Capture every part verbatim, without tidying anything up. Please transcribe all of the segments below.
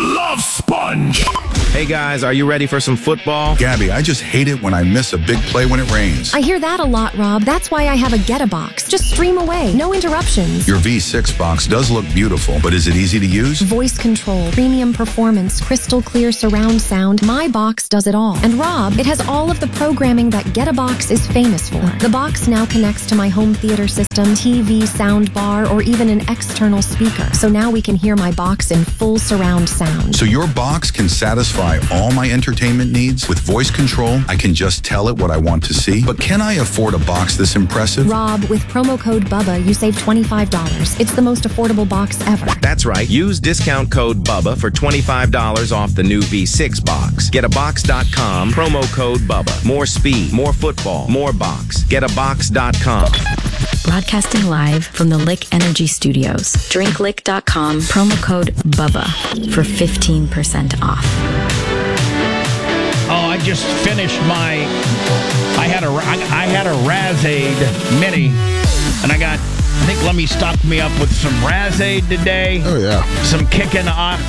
Love Sponge. Hey guys, are you ready for some football? Gabby, I just hate it when I miss a big play when it rains. I hear that a lot, Rob. That's why I have a Get-A-Box. Just stream away. No interruptions. Your V six box does look beautiful, but is it easy to use? Voice control, premium performance, crystal clear surround sound. My box does it all. And Rob, it has all of the programming that Get-A-Box is famous for. The box now connects to my home theater system, T V, sound bar, or even an external speaker. So now we can hear my box in full surround sound. So your box can satisfy all my entertainment needs? With voice control, I can just tell it what I want to see. But can I afford a box this impressive? Rob, with promo code BUBBA, you save twenty-five dollars. It's the most affordable box ever. That's right. Use discount code BUBBA for twenty-five dollars off the new V six box. Get a box dot com, promo code BUBBA. More speed, more football, more box. Get a box dot com. Broadcasting live from the Lick Energy Studios. drink lick dot com, promo code BUBBA for fifteen percent off. Oh, I just finished my, I had a, I had a Razade Mini, and I got, I think Lemmy stocked me up with some Razade today. Oh, yeah. Some kicking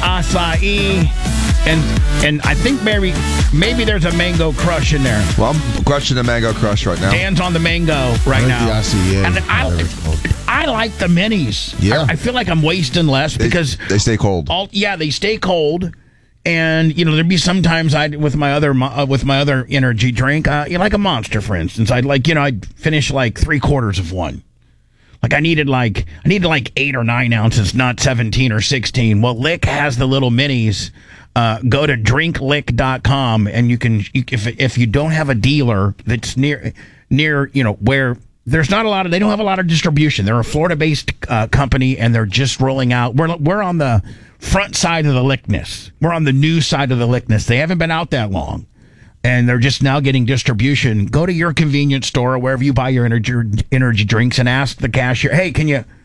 acai, and and I think maybe, maybe there's a Mango Crush in there. Well, I'm crushing the Mango Crush right now. Dan's on the Mango right I now. The acai, and I, I like the minis. Yeah. I, I feel like I'm wasting less they, because they stay cold. All, yeah, they stay cold. And you know, there'd be sometimes I with my other uh, with my other energy drink, uh, you know, like a Monster, for instance. I'd like you know I'd finish like three quarters of one. Like I needed like I needed like eight or nine ounces, not seventeen or sixteen. Well, Lick has the little minis. Uh, go to drink lick dot com and you can you, if if you don't have a dealer that's near near you know where. There's not a lot of, they don't have a lot of distribution. They're a Florida-based uh, company, and they're just rolling out. We're we're on the front side of the Lickness. We're on the new side of the Lickness. They haven't been out that long, and they're just now getting distribution. Go to your convenience store or wherever you buy your energy energy drinks and ask the cashier, "Hey, can you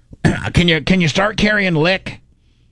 can you can you start carrying Lick?"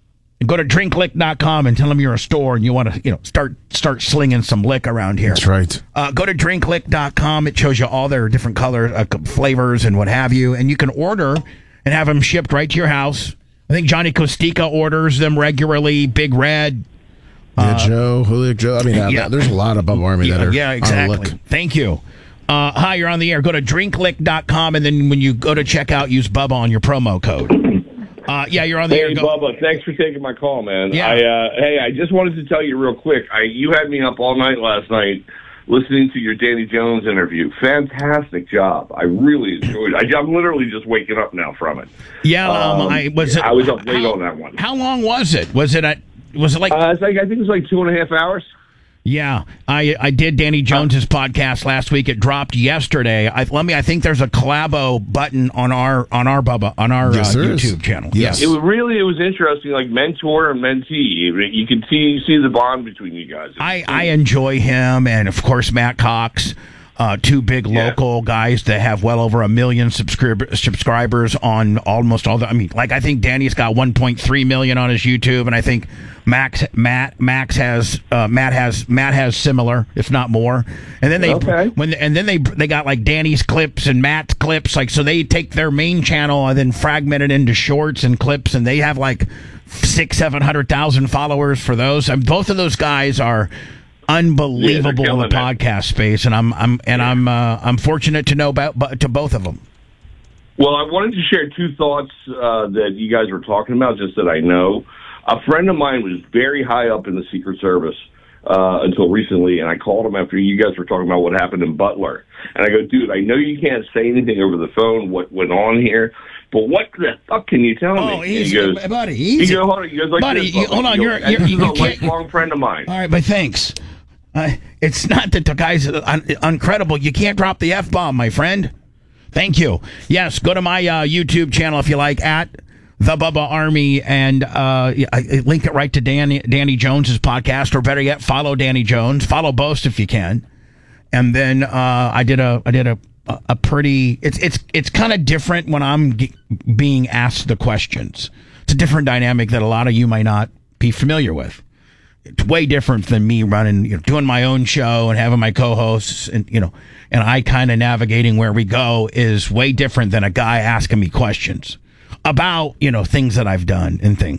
Go to drink lick dot com and tell them you're a store and you want to, you know, start start slinging some Lick around here. That's right. Uh, go to drink lick dot com. It shows you all their different colors, uh, flavors, and what have you. And you can order and have them shipped right to your house. I think Johnny Costica orders them regularly. Big Red. Yeah, Uh, Joe, Julio Joe. I mean, uh, yeah. there's a lot of Bubba Army that yeah, are yeah, on exactly. Lick. Thank you. Uh, hi, you're on the air. Go to drink lick dot com, and then when you go to checkout, use Bubba on your promo code. Uh, yeah, you're on the hey, air. Go. Bubba, thanks for taking my call, man. Yeah. I, uh, hey, I just wanted to tell you real quick. I, you had me up all night last night listening to your Danny Jones interview. Fantastic job. I really enjoyed it. I, I'm literally just waking up now from it. Yeah, um, Um, I was. It, I was up late how, on that one. How long was it? Was it at? Was it like? Uh, it's like I think it was like two and a half hours. Yeah, I I did Danny Jones's podcast last week. It dropped yesterday. I, let me. I think there's a collabo button on our on our Bubba on our Yes, uh, there is. YouTube channel. Yes. It was really it was interesting, like mentor and mentee. You can see see the bond between you guys. I I enjoy him, and of course Matt Cox. Uh, two big Yeah. local guys that have well over a million subscrib- subscribers on almost all the. I mean, like I think Danny's got one point three million on his YouTube, and I think Max Matt Max has uh, Matt has Matt has similar, if not more. And then they Okay. when and then they they got like Danny's clips and Matt's clips, like so they take their main channel and then fragment it into shorts and clips, and they have like six seven hundred thousand followers for those. And both of those guys are unbelievable Yeah, in the killing it. podcast space, and I'm I'm and I'm uh, I'm fortunate to know about but to both of them. Well, I wanted to share two thoughts uh, that you guys were talking about, just that I know. A friend of mine was very high up in the Secret Service uh, until recently, and I called him after you guys were talking about what happened in Butler. And I go, dude, I know you can't say anything over the phone, what went on here, but what the fuck can you tell Oh, me? easy, he goes, buddy, he easy. goes, hold on, he goes like Buddy, this, you- Bubba. hold on, He you're- goes, you're- this you is a can't- lifelong friend of mine. All right, but thanks. Uh, it's not that the guy's un- uncredible. You can't drop the F bomb, my friend. Thank you. Yes, go to my uh, YouTube channel if you like, at The Bubba Army, and uh, I, I link it right to Danny, Danny Jones's podcast, or better yet, follow Danny Jones. Follow both if you can. And then uh, I did a I did a a pretty. It's it's it's kind of different when I'm g- being asked the questions. It's a different dynamic that a lot of you might not be familiar with. It's way different than me running, you know, doing my own show and having my co-hosts, and you know, and I kind of navigating where we go is way different than a guy asking me questions about, you know, things that I've done and things.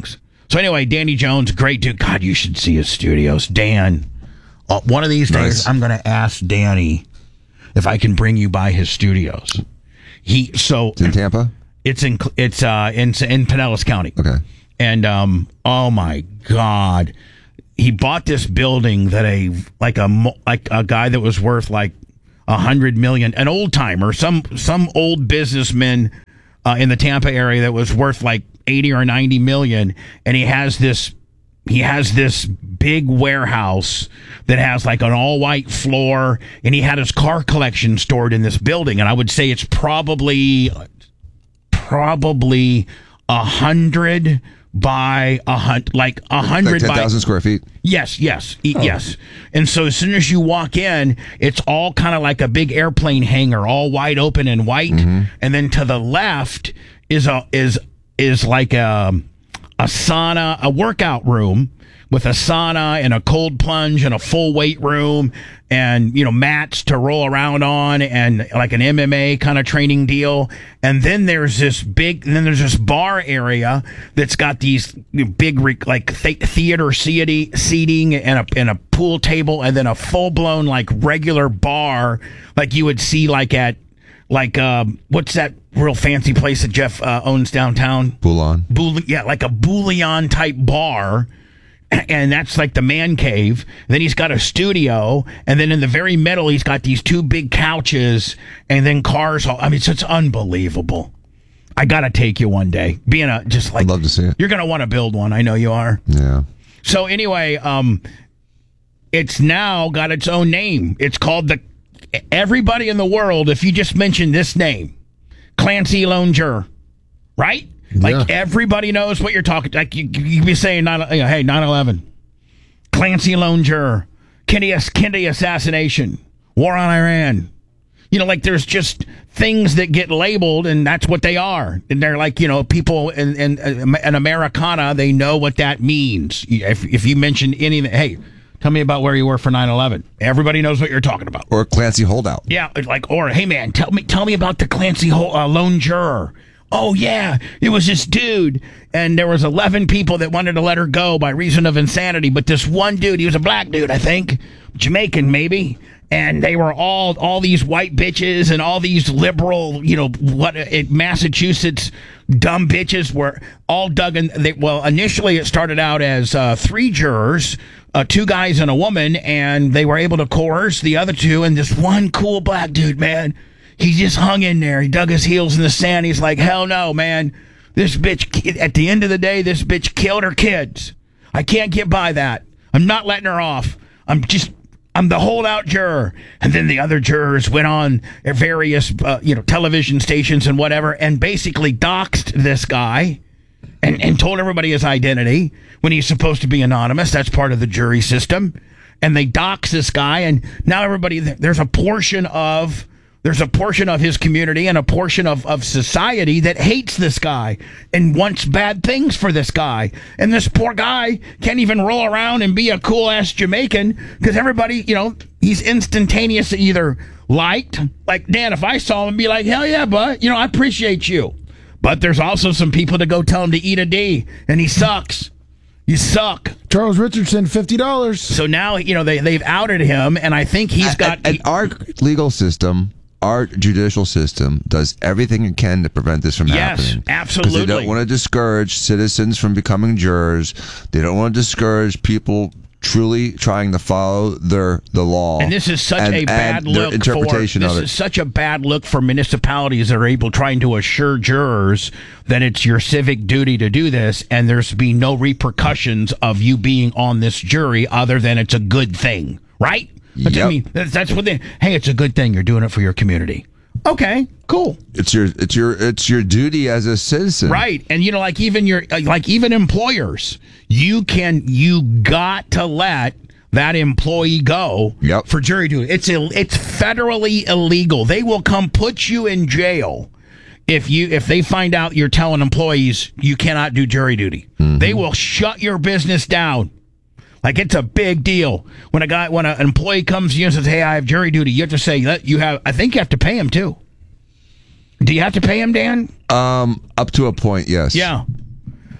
So anyway, Danny Jones, great dude. God, you should see his studios. Dan, uh, one of these days, Nice. I'm going to ask Danny if I can bring you by his studios. He so It's in Tampa? it's in it's uh in in Pinellas County. Okay. And um, oh my God, he bought this building that a like a mo- like a guy that was worth like a hundred million, an old timer, some some old businessman uh, in the Tampa area that was worth like eighty or ninety million, and he has this he has this big warehouse that has like an all white floor, and he had his car collection stored in this building, and I would say it's probably probably a hundred by a hundred, like a hundred Like ten by thousand square feet? Yes, yes, e- yes. And so as soon as you walk in, it's all kind of like a big airplane hangar, all wide open and white. And then to the left is a is is like a a sauna, a workout room with a sauna and a cold plunge and a full weight room and, you know, mats to roll around on and like an M M A kind of training deal. And then there's this big, and then there's this bar area that's got these you know, big, re- like th- theater seating, seating and a, and a pool table and then a full blown like regular bar like you would see like at, like, um, what's that real fancy place that Jeff uh, owns downtown? Boulon. Boule- yeah, like a Bouillon type bar. And that's like the man cave. Then he's got a studio, and then in the very middle, he's got these two big couches, and then cars. All, I mean, it's, it's unbelievable. I gotta take you one day. Being a just like I'd love to see it. You're gonna want to build one. I know you are. Yeah. So anyway, um, it's now got its own name. It's called the. Everybody in the world, if you just mention this name, Clancy Lone Juror, right? Like Yeah. everybody knows what you're talking. Like you, you be saying, nine, you know, "Hey, nine eleven, Clancy Lone Juror, Kennedy, Kennedy assassination, war on Iran." You know, like there's just things that get labeled, and that's what they are. And they're like, you know, people in in, in Americana, they know what that means. If if you mention anything, hey, tell me about where you were for nine eleven. Everybody knows what you're talking about. Or Clancy Holdout. Yeah, it's like, or hey man, tell me tell me about the Clancy Ho- uh, Lone Juror. Oh yeah, it was this dude, and there was eleven people that wanted to let her go by reason of insanity, but this one dude, he was a black dude, I think, Jamaican maybe, and they were all all these white bitches and all these liberal, you know, what it, Massachusetts dumb bitches were all dug in. They, well, initially it started out as uh, three jurors. Uh, two guys and a woman, and they were able to coerce the other two, and this one cool black dude, man, he just hung in there. He dug his heels in the sand. He's like, hell no, man. This bitch, at the end of the day, this bitch killed her kids. I can't get by that. I'm not letting her off. I'm just, I'm the holdout juror. And then the other jurors went on at various, uh, you know, television stations and whatever, and basically doxed this guy and, and told everybody his identity when he's supposed to be anonymous. That's part of the jury system. And they dox this guy, and now everybody, there's a portion of There's a portion of his community and a portion of, of society that hates this guy and wants bad things for this guy. And this poor guy can't even roll around and be a cool-ass Jamaican because everybody, you know, he's instantaneously either liked. Like, Dan, if I saw him, be like, hell yeah, bud. You know, I appreciate you. But there's also some people that go tell him to eat a D, and he sucks. You suck. Charles Richardson, fifty dollars. So now, you know, they, they've outed him, and I think he's got... And, and our legal system... Our judicial system does everything it can to prevent this from Yes, happening. absolutely. Because they don't want to discourage citizens from becoming jurors. They don't want to discourage people truly trying to follow their the law. And this is such and, a bad and their look interpretation for this of it. is such a bad look for municipalities that are able trying to assure jurors that it's your civic duty to do this, and there's be no repercussions of you being on this jury other than it's a good thing, right? But Yep. I mean, that's, that's what they. Hey, it's a good thing you're doing it for your community. Okay, cool. It's your it's your it's your duty as a citizen. Right. And you know, like even your like even employers, you can you got to let that employee go Yep. for jury duty. It's Ill, it's federally illegal. They will come put you in jail if you if they find out you're telling employees you cannot do jury duty. Mm-hmm. They will shut your business down. Like, it's a big deal. When a guy, when an employee comes to you and says, hey, I have jury duty, you have to say that you have, I think you have to pay him too. Do you have to pay him, Dan? Um, up to a point, yes. Yeah.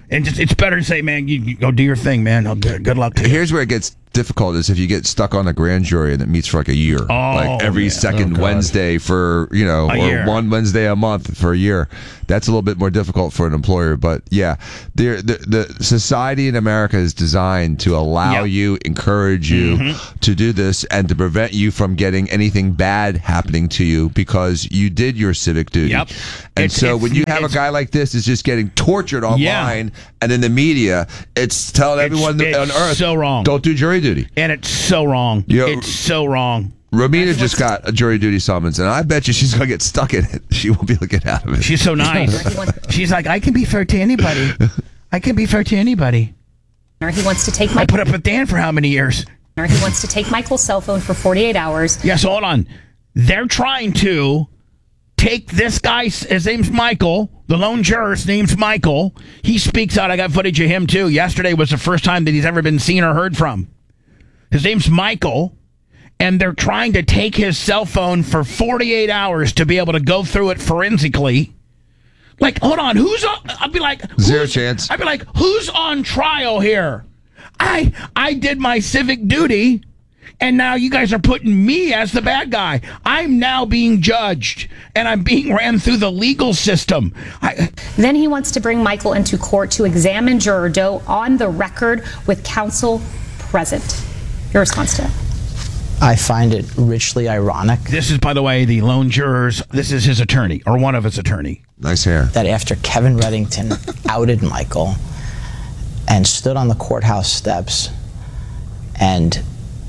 And just it's better to say, man, you, you go do your thing, man. Oh, good, good luck to you. Here's where it gets difficult is if you get stuck on a grand jury and it meets for like a year, Oh, like every man. second Oh, God. Wednesday for you know, A or year. one Wednesday a month for a year. That's a little bit more difficult for an employer, but yeah, the the, the society in America is designed to allow Yep. you, encourage you Mm-hmm. to do this, and to prevent you from getting anything bad happening to you because you did your civic duty. Yep. And It's- so it's- when you have a it's- guy like this is just getting tortured online and in the media, it's telling It's- everyone it's on earth, so wrong. don't do jury duty. And it's so wrong. Yeah. It's so wrong. Romina just got a jury duty summons, and I bet you she's going to get stuck in it. She won't be able to get out of it. She's so nice. She's like, I can be fair to anybody. I can be fair to anybody. Or he wants to take I my put up with Dan for how many years? or he wants to take Michael's cell phone for forty-eight hours. Yes, hold on. They're trying to take this guy. His name's Michael. The lone juror's name's Michael. He speaks out. I got footage of him too. Yesterday was the first time that he's ever been seen or heard from. His name's Michael, and they're trying to take his cell phone for forty-eight hours to be able to go through it forensically. Like, hold on, who's on? I'd be like, Zero who's- chance. I'd be like, who's on trial here? I I did my civic duty, and now you guys are putting me as the bad guy. I'm now being judged, and I'm being ran through the legal system. I, Then he wants to bring Michael into court to examine Juror Doe on the record with counsel present. Your response to that? I find it richly ironic this is, by the way, the lone jurors. This is his attorney, or one of his attorney. Nice hair. that after Kevin Reddington outed Michael and stood on the courthouse steps and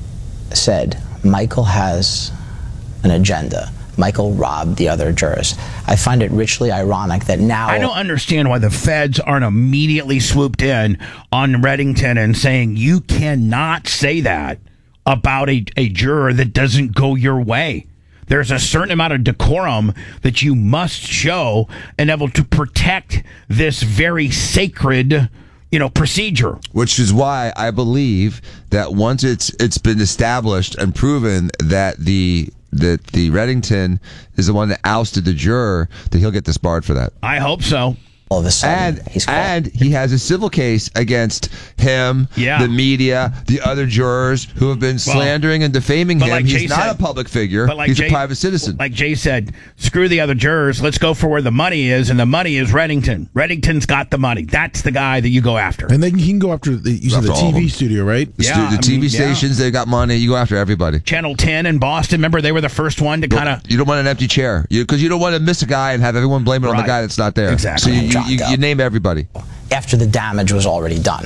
said, Michael has an agenda. Michael robbed the other jurors. I find it richly ironic that now... I don't understand why the feds aren't immediately swooped in on Reddington and saying you cannot say that about a, a juror that doesn't go your way. There's a certain amount of decorum that you must show and able to protect this very sacred, you know, procedure. Which is why I believe that once it's it's been established and proven that the that the Reddington is the one that ousted the juror, that he'll get disbarred for that. I hope so. All of a sudden, And he's called. and he has a civil case against him, Yeah. the media, the other jurors who have been slandering and defaming but him. like He's Jay not said- a public figure. But like He's Jay, a private citizen. Like Jay said, screw the other jurors. Let's go for where the money is, and the money is Reddington. Reddington's got the money. That's the guy that you go after. And then he can go after the, you said the After all of T V them. studio, right? the, stu- Yeah, the I T V mean, yeah. stations, they've got money. You go after everybody. Channel ten in Boston. Remember, they were the first one to kind of. You don't want an empty chair because you, don't want to miss a guy and have everyone blame it on the Right. guy that's not there. Exactly. So you, John you, you, Doe. you name everybody. after the damage was already done.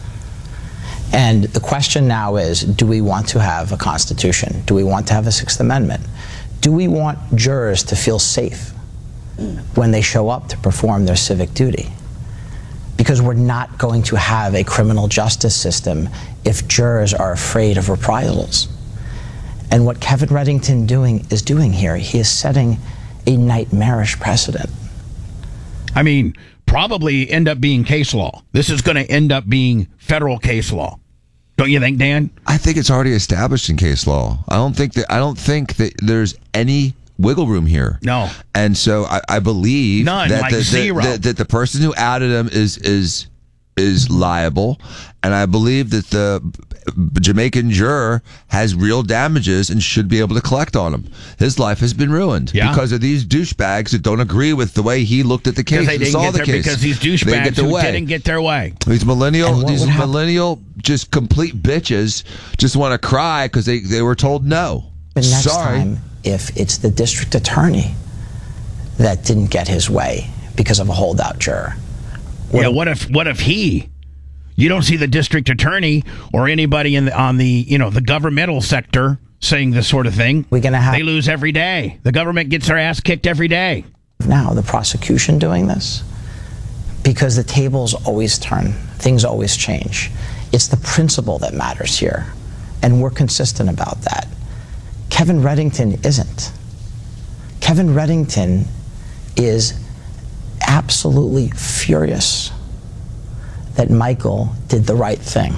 And the question now is, do we want to have a Constitution? Do we want to have a Sixth Amendment? Do we want jurors to feel safe when they show up to perform their civic duty? Because we're not going to have a criminal justice system if jurors are afraid of reprisals. And what Kevin Reddington doing is doing here, he is setting a nightmarish precedent. I mean, probably end up being case law. This is going to end up being federal case law. Don't you think, Dan? I think it's already established in case law. I don't think that I don't think that there's any wiggle room here. No. And so I, I believe None, that, like the, zero. that, that the person who outed him is is is liable, and I believe that the Jamaican juror has real damages and should be able to collect on him. His life has been ruined Yeah. because of these douchebags that don't agree with the way he looked at the case Because they and didn't saw get the their, case. because these They didn't douchebags get their who way. didn't get their way. These millennial, And what these would happen- millennial, just complete bitches, just want to cry because they, they were told no. But next Sorry. time, if it's the district attorney that didn't get his way because of a holdout juror, Yeah, what if what if he? You don't see the district attorney or anybody in the, on the you know the governmental sector saying this sort of thing. we're going to have They lose every day. The government gets their ass kicked every day. now the prosecution doing this because the tables always turn, things always change. It's the principle that matters here, and we're consistent about that. Kevin Reddington isn't. Kevin Reddington is absolutely furious that Michael did the right thing.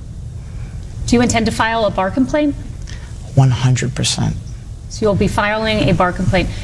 Do you intend to file a bar complaint? one hundred percent. So you'll be filing a bar complaint.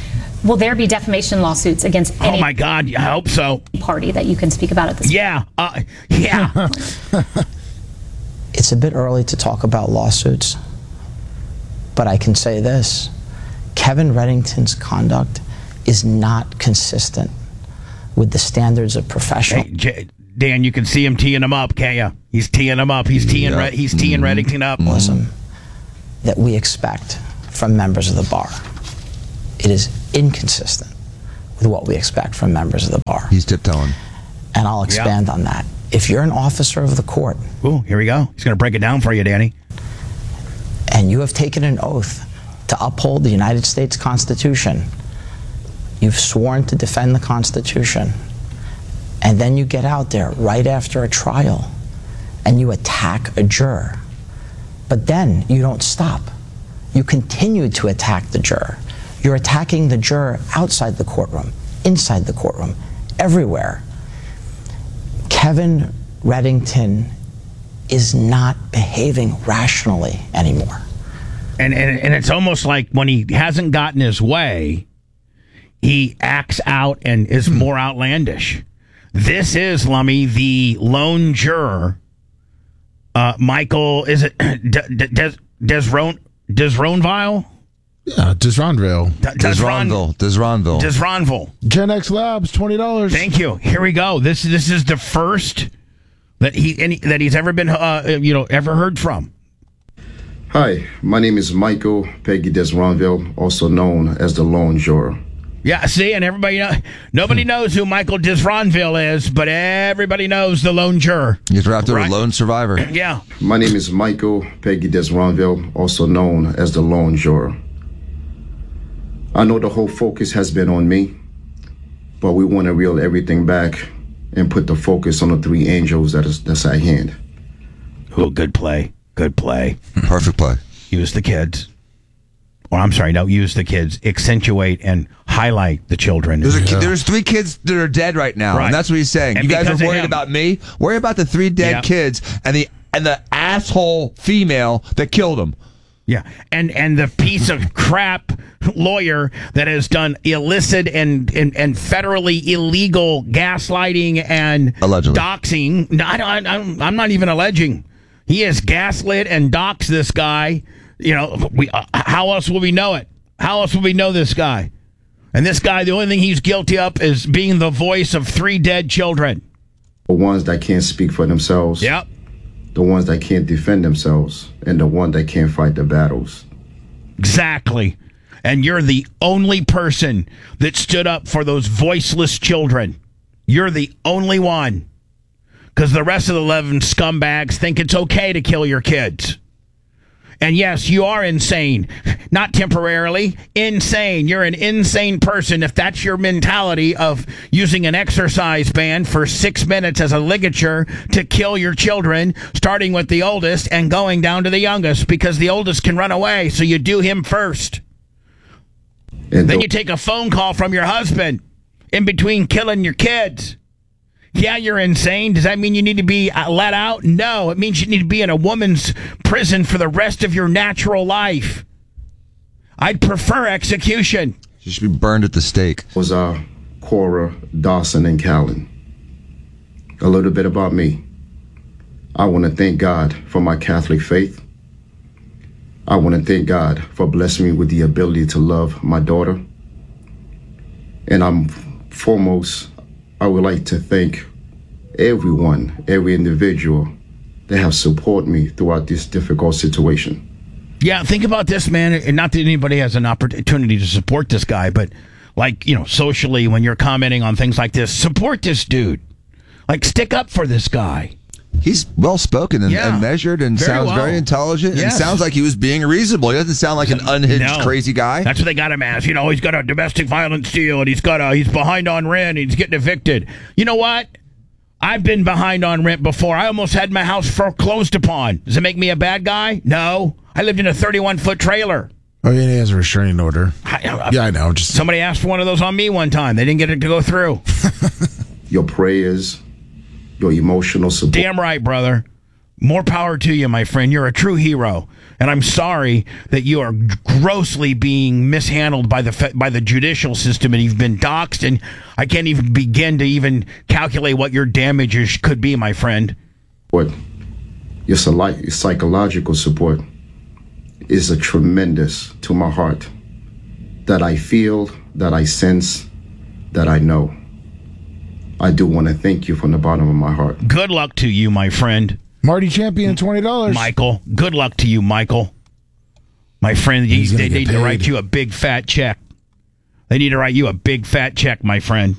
Will there be defamation lawsuits against any Oh my God, I hope so. party that you can speak about at this Yeah, uh, yeah. It's a bit early to talk about lawsuits, but I can say this. Kevin Reddington's conduct is not consistent with the standards of professional. Hey, J- Dan, you can see him teeing him up, can't you? He's teeing him up. He's teeing. Yeah. Red- he's teeing Reddington up. Journalism that we expect from members of the bar. It is inconsistent with what we expect from members of the bar. He's tiptoeing. And I'll expand on that. If you're an officer of the court Ooh, here we go. He's going to break it down for you, Danny. and you have taken an oath to uphold the United States Constitution, you've sworn to defend the Constitution, and then you get out there right after a trial and you attack a juror. But then you don't stop. You continue to attack the juror. You're attacking the juror outside the courtroom, inside the courtroom, everywhere. Kevin Reddington is not behaving rationally anymore. And, and and it's almost like when he hasn't gotten his way, he acts out and is more outlandish. This is, Lummy, the lone juror. Uh, Michael, is it Des Desron Desronville? Yeah, Desronville. Desronville. Desronville. Desronville. Gen X Labs, twenty dollars. Thank you. Here we go. This this is the first that he any, that he's ever been uh, you know ever heard from. Hi, my name is Michael Peggy Desronville, also known as the Lone Juror. Yeah, see, and everybody know, nobody knows who Michael Desronville is, but everybody knows the lone juror. He's wrapped up Right. a lone survivor. Yeah. My name is Michael Peggy Desronville, also known as the Lone Juror. I know the whole focus has been on me, but we want to reel everything back and put the focus on the three angels that is that's at hand. Oh, good play. Good play. Perfect play. Use the kids. Or I'm sorry, no, use the kids. Accentuate and highlight the children. There's, a, ki- there's three kids that are dead right now, Right. and that's what he's saying. And you guys because are of worried him. about me. Worry about the three dead Yeah. kids and the and the asshole female that killed them. Yeah, and and the piece of crap lawyer that has done illicit and and, and federally illegal gaslighting and Allegedly. doxing. No, I don't, I'm, I'm not even alleging. He has gaslit and doxed this guy. You know, we. Uh, how else will we know it? How else will we know this guy? And this guy, the only thing he's guilty of is being the voice of three dead children. The ones that can't speak for themselves, Yep. the ones that can't defend themselves, and the one that can't fight the battles. Exactly. And you're the only person that stood up for those voiceless children. You're the only one. Because the rest of the eleven scumbags think it's okay to kill your kids. And yes, you are insane. Not temporarily. Insane. You're an insane person if that's your mentality of using an exercise band for six minutes as a ligature to kill your children, starting with the oldest and going down to the youngest, because the oldest can run away, so you do him first. And Then the- you take a phone call from your husband in between killing your kids. Yeah, you're insane. Does that mean you need to be uh, let out? No, it means you need to be in a woman's prison for the rest of your natural life. I'd prefer execution. You should be burned at the stake. was uh, Cora, Dawson, and Callan. A little bit about me. I want to thank God for my Catholic faith. I want to thank God for blessing me with the ability to love my daughter. And I'm foremost, I would like to thank everyone, every individual that have supported me throughout this difficult situation. Yeah, think about this, man. And not that anybody has an opportunity to support this guy, but like, you know, socially, when you're commenting on things like this, support this dude. Like, stick up for this guy. He's well spoken and, Yeah. and measured and Very sounds well. very intelligent Yes. and sounds like he was being reasonable. He doesn't sound like an unhinged, No. crazy guy. That's what they got him as. You know, he's got a domestic violence deal, and he's got a he's behind on rent, and he's getting evicted. You know what? I've been behind on rent before. I almost had my house foreclosed upon. Does it make me a bad guy? No. I lived in a thirty-one foot trailer. Oh, yeah, he has a restraining order. I, I, Yeah, I know. Just Somebody asked for one of those on me one time. They didn't get it to go through. Your prayers, your emotional support. Damn right, brother. More power to you, my friend. You're a true hero. And I'm sorry that you are grossly being mishandled by the fe- by the judicial system, and you've been doxxed, and I can't even begin to even calculate what your damages could be, my friend. What your psy- psychological support is a tremendous to my heart, that I feel, that I sense, that I know. I do want to thank you from the bottom of my heart. Good luck to you, my friend. Marty Champion, twenty dollars. Michael, good luck to you, Michael. My friend, He's they gonna get need to paid. write you a big fat check. They need to write you a big fat check, my friend.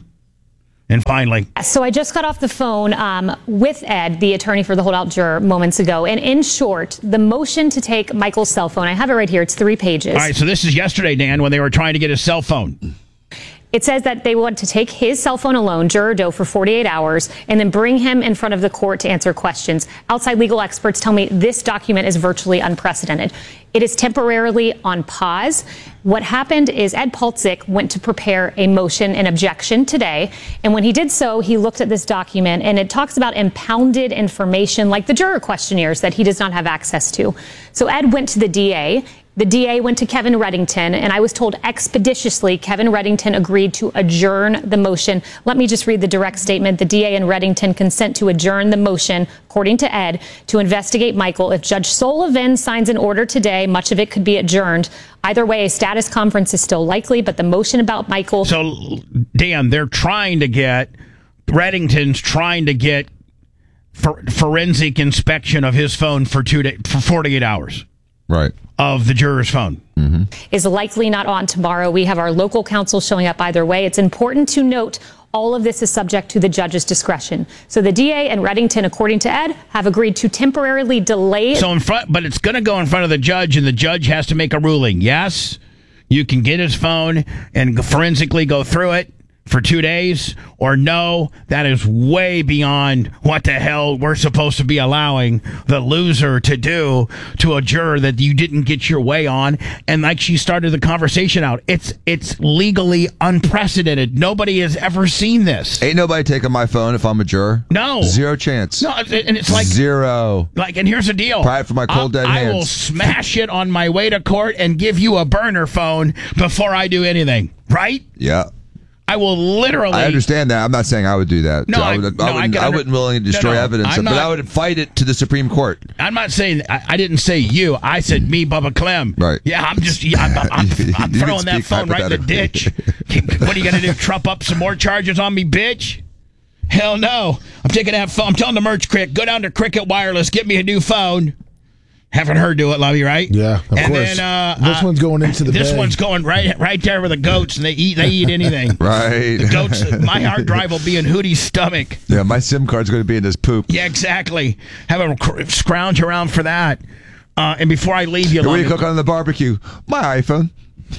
And finally, So I just got off the phone um, with Ed, the attorney for the holdout juror, moments ago. And in short, the motion to take Michael's cell phone, I have it right here. It's three pages. all right, so this is yesterday, Dan, when they were trying to get his cell phone. It says that they want to take his cell phone alone, Juror Doe, for forty-eight hours, and then bring him in front of the court to answer questions. Outside legal experts tell me this document is virtually unprecedented. It is temporarily on pause. What happened is Ed Paltzik went to prepare a motion and objection today, and when he did so, he looked at this document, and it talks about impounded information like the juror questionnaires that he does not have access to. So Ed went to the D A. The D A went to Kevin Reddington, and I was told expeditiously Kevin Reddington agreed to adjourn the motion. Let me just read the direct statement. The D A and Reddington consent to adjourn the motion, according to Ed, to investigate Michael. If Judge Sullivan signs an order today, much of it could be adjourned. Either way, a status conference is still likely, but the motion about Michael... So, Dan, they're trying to get, Reddington's trying to get for, forensic inspection of his phone for two day, for forty-eight hours. Right. Of the juror's phone. Mm-hmm. is likely not on tomorrow. We have our local counsel showing up either way. It's important to note all of this is subject to the judge's discretion. So the D A and Reddington, according to Ed, have agreed to temporarily delay. So in front, but it's going to go in front of the judge, and the judge has to make a ruling. Yes, you can get his phone and forensically go through it for two days, or no, that is way beyond what the hell we're supposed to be allowing the loser to do to a juror that you didn't get your way on. And like she started the conversation out, it's it's legally unprecedented. Nobody has ever seen this. Ain't nobody taking my phone if I'm a juror. No. Zero chance. No, and it's like zero. Like, and here's the deal. Pry it from my cold, I'll- dead I hands. will smash it on my way to court and give you a burner phone before I do anything. Right? Yeah. I will literally. I understand that. I'm not saying I would do that. No, I, I- would, no, I, I wouldn't, can I, under- wouldn't willingly No, destroy no, evidence, I'm but not- I would fight it to the Supreme Court. I'm not saying. I, I didn't say you. I said me, Bubba Clem. Right. Yeah, I'm just. Yeah, I'm, I'm, I'm, I'm You can throwing that speak phone right in the ditch. hypothetically. What are you gonna do? Trump up some more charges on me, bitch? Hell no. I'm taking that phone. I'm telling the merch crick, go down to Cricket Wireless, get me a new phone. Haven't her do it, Lovey, right? Yeah, of and course. Then, uh, this uh, one's going into the This bag. one's going right, right there with the goats, and they eat. They eat anything. Right. The goats. My hard drive will be in Hootie's stomach. Yeah, my SIM card's going to be in his poop. Yeah, exactly. Have a cr- scrounge around for that. Uh, and before I leave you, What do you Lummy, cook on the barbecue? My iPhone.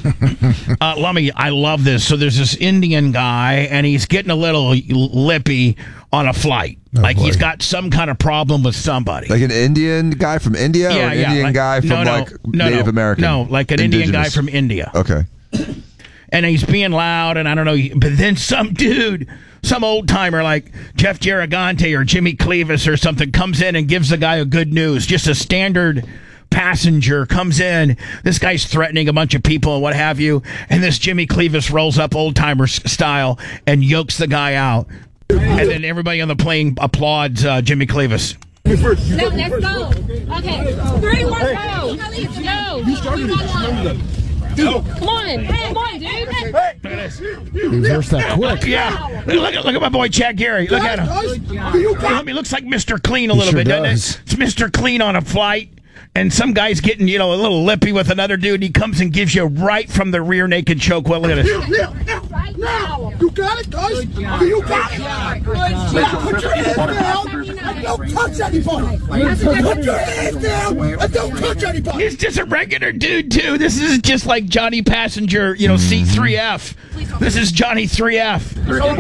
uh, Lummy, I love this. So there's this Indian guy, and he's getting a little lippy on a flight. Oh, like boy. he's got some kind of problem with somebody. Like an Indian guy from India or an Indian like- guy from no, no, like no, Native no, American? No, like an Indian guy Indigenous? from India. Okay. And he's being loud, and I don't know. But then some dude, some old timer like Jeff Garagante or Jimmy Cleavis or something comes in and gives the guy a good news. Just a standard passenger comes in. This guy's threatening a bunch of people and what have you. And this Jimmy Cleavis rolls up old timer style and yokes the guy out. And then everybody on the plane applauds uh, Jimmy Cleavis. No, let's go. Okay, three, one, go. Go. You started it. Dude, come on. Come on, dude. Look at this. Reverse that quick. Yeah. Look at, look at my boy Chad Gary. Look at him. I mean, he looks like Mister Clean a He little sure bit, doesn't does. it? It's Mister Clean on a flight. And some guy's getting, you know, a little lippy with another dude. He comes and gives you right from the rear naked choke. Well, look at this. Right now. You got it, guys. You got it. Put your hands down and don't touch anybody. Put your hands down and don't touch anybody. He's just a regular dude, too. This is just like Johnny Passenger, you know, C three F. This is Johnny three F.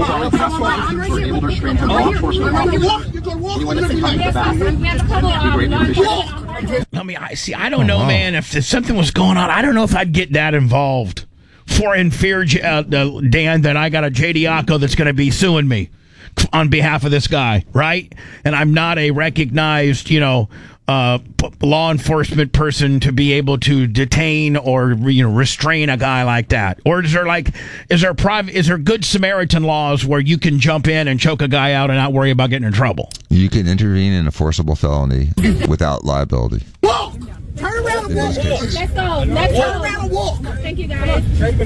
I mean, I see. I don't know, man. If, if something was going on, I don't know if I'd get that involved. For in fear, uh, uh, Dan, that I got a J D Acco that's going to be suing me. on behalf of this guy, right? And I'm not a recognized, you know, uh, p- law enforcement person to be able to detain or, you know, restrain a guy like that. Or is there like, is there private, is there good Samaritan laws where you can jump in and choke a guy out and not worry about getting in trouble? You can intervene in a forcible felony without liability. Walk! Turn around and walk. Let's go. Let's Turn go. around and walk. Thank you, guys.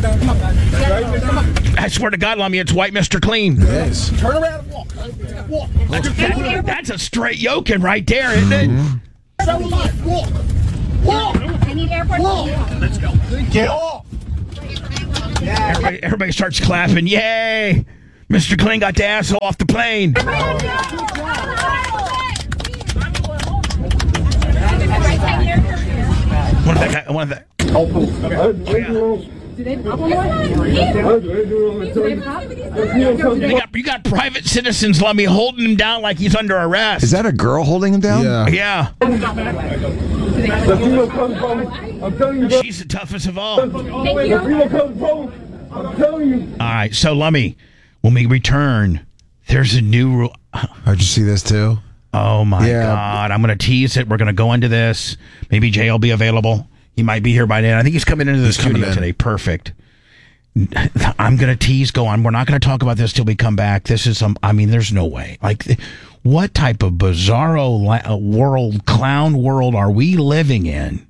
I swear to God, Lummy, it's white Mister Clean. Yes. Turn around and walk. Walk. That's, that, that's a straight yoking right there, isn't it? Show life. Walk. Walk. I need airport. Walk. Let's go. Get off. Everybody, everybody starts clapping. Yay! Mister Clean got the asshole off the plane. One of that guy, one of that. You got, you got private citizens, Lummy, holding him down like he's under arrest. Is that a girl holding him down? Yeah. Yeah. I'm telling you, bro. She's the toughest of all. I'm telling you. All right, so Lummy, when we return, there's a new rule. How'd you see this too? Oh my Yeah. God! I'm going to tease it. We're going to go into this. Maybe Jay will be available. He might be here by then. I think he's coming into the He's coming studio in. today. Perfect. I'm going to tease. Go on. We're not going to talk about this till we come back. This is some. I mean, there's no way. Like, what type of bizarro la- world, clown world, are we living in?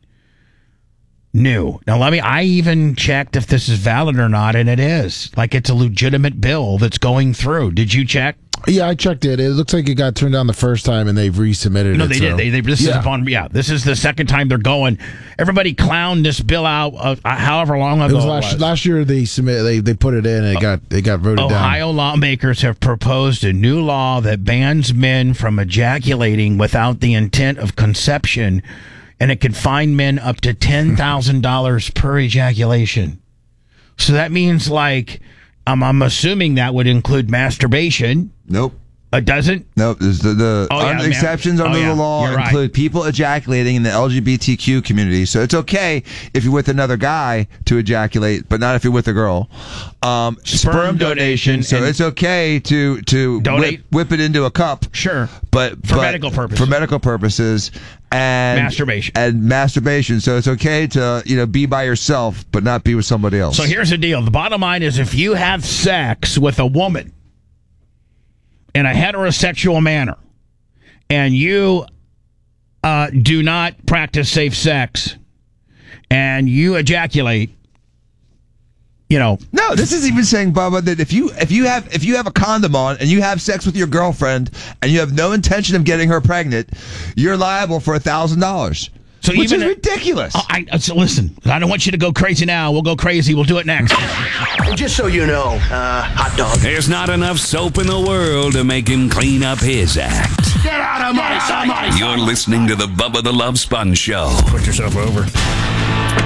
New. Now, let me. I even checked if this is valid or not, and it is. Like, it's a legitimate bill that's going through. Did you check? Yeah, I checked it. It looks like it got turned down the first time, and they've resubmitted No, it. they so- did. They, they, this yeah. is upon, yeah, this is the second time they're going. Everybody clowned this bill out uh, however long ago It was it last, was. last year. They submit. They they put it in, and it got it got voted Ohio down. lawmakers have proposed a new law that bans men from ejaculating without the intent of conception, and it could fine men up to ten thousand dollars per ejaculation. So that means, like, um, I'm assuming that would include masturbation. Nope. It doesn't? Nope. There's the the Oh, yeah, un- man. exceptions Oh, under yeah. the law You're right. include people ejaculating in the L G B T Q community. So it's okay if you're with another guy to ejaculate, but not if you're with a girl. Um, Sperm donation So and- it's okay to to Donate. whip, whip it into a cup. Sure. But For but- medical purposes. For medical purposes. And Masturbation. and masturbation. So it's okay to you know be by yourself, but not be with somebody else. So here's the deal. The bottom line is, if you have sex with a woman in a heterosexual manner and you uh, do not practice safe sex and you ejaculate, you know, No, this is even saying, Bubba, that if you if you have if you have a condom on and you have sex with your girlfriend and you have no intention of getting her pregnant, you're liable for a thousand dollars. So Which even is ridiculous. Oh, I, uh, so listen, I don't want you to go crazy now. We'll go crazy. We'll do it next. Just so you know, uh, hot dog. There's not enough soap in the world to make him clean up his act. Get out of my sight! You're listening to the Bubba the Love Sponge Show. Put yourself over.